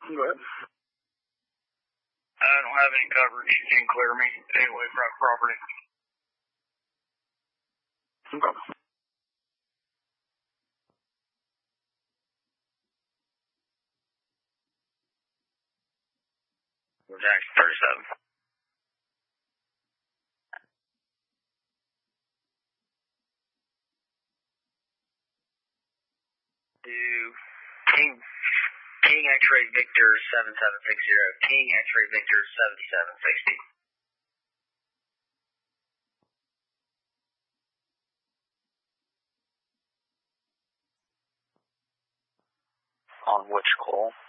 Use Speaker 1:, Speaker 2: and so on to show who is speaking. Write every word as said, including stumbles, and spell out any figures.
Speaker 1: But I don't have any coverage. You can clear me anyway from property. Okay. Jackson thirty-seven. Do King, King X-Ray Victor seven seven six zero, King X-Ray Victor seventy-seven sixty. On which call?